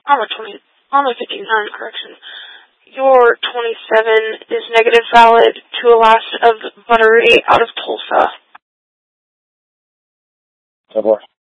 On the 59, correction. Your 27 is negative valid to a last of Buttery out of Tulsa. So far.